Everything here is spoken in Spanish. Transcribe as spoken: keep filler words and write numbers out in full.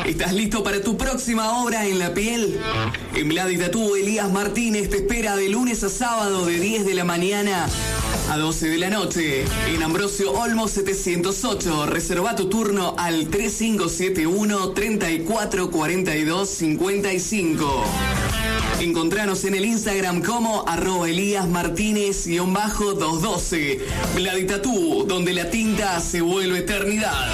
¿Estás listo para tu próxima obra en la piel? En Vladi Tatú, Elías Martínez te espera de lunes a sábado de diez de la mañana a doce de la noche. En Ambrosio Olmos setecientos ocho. Reserva tu turno al tres cinco siete uno, treinta y cuatro cuarenta y dos cincuenta y cinco. Encontranos en el Instagram como arroba Elías Martínez doscientos doce. Vladi Tatú, donde la tinta se vuelve eternidad.